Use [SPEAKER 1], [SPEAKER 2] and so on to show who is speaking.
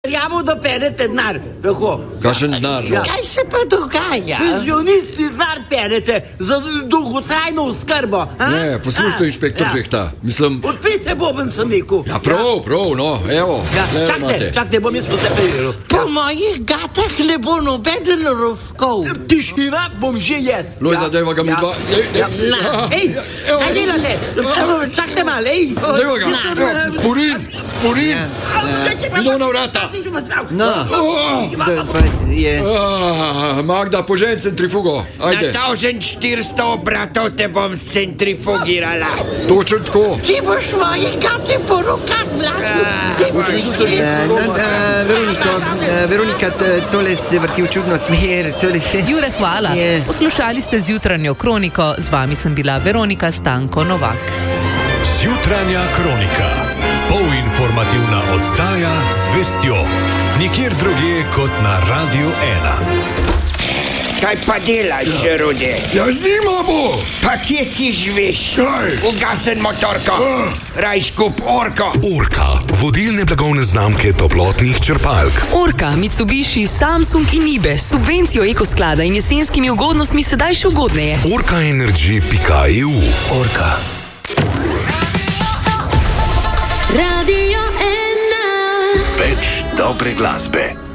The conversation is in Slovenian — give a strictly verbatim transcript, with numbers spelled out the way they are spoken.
[SPEAKER 1] Verjamo, da perete denar, tako.
[SPEAKER 2] Kakšen denar?
[SPEAKER 1] Ja.
[SPEAKER 3] Kaj se pa dogaja?
[SPEAKER 1] Penzionisti denar perete za dolgotrajno oskrbo. a?
[SPEAKER 2] Ne, poslušajte, inšpektor
[SPEAKER 1] Ja.
[SPEAKER 2] Žehta. Mislim...
[SPEAKER 1] Odpite boben, sem rekel.
[SPEAKER 2] Ja, prav, prav, no, evo.
[SPEAKER 1] Ja,
[SPEAKER 2] tle
[SPEAKER 1] čakajte,
[SPEAKER 2] imate.
[SPEAKER 1] čakajte, bom jaz posepeljil.
[SPEAKER 3] Po mojih gatah ne bo nobeden rovkov.
[SPEAKER 1] Tišina bom že jaz.
[SPEAKER 2] Loj, zadeva ga mi dva. Ej, ej,
[SPEAKER 1] Ja, na, ej,
[SPEAKER 2] evo.
[SPEAKER 1] kaj delate? Čakajte malo, ej.
[SPEAKER 2] Zadeva ga.
[SPEAKER 1] Na.
[SPEAKER 2] Purin, purin. Kdo na vrata?
[SPEAKER 3] No,
[SPEAKER 2] Oh,
[SPEAKER 3] da pa je...
[SPEAKER 2] ah, Magda, požen centrifugo. Ajde,
[SPEAKER 4] Na štiristo obratov te bom centrifugirala.
[SPEAKER 2] točno tako.
[SPEAKER 3] Ti boš mojih gate po rokah vlakil. Ti boš
[SPEAKER 5] Eh, no, eh, Veronika, eh, Veronika, t- tole se vrti v čudno smer. Tole...
[SPEAKER 6] Jure, hvala.
[SPEAKER 5] Je.
[SPEAKER 6] Poslušali ste Zjutranjo kroniko, z vami sem bila Veronika Stanko Novak.
[SPEAKER 7] Zjutranja kronika. Polinformativna oddaja z vestjo. Nikjer drugje kot na Radiu ena.
[SPEAKER 4] Kaj pa delaš, Rudi?
[SPEAKER 2] Ja, zima bo.
[SPEAKER 4] Pa kje ti živiš?
[SPEAKER 2] Kaj?
[SPEAKER 4] Ugasen motorko. Raj skup orko.
[SPEAKER 7] Orka, vodilne blagovne znamke toplotnih črpalk.
[SPEAKER 8] Orka, Mitsubishi, Samsung in Ibe s subvencijo ekosklada in jesenskimi ugodnostmi sedaj še ugodneje.
[SPEAKER 7] orka energy pika e u.
[SPEAKER 8] Orka.
[SPEAKER 9] Radio ena.
[SPEAKER 7] Več dobre glasbe.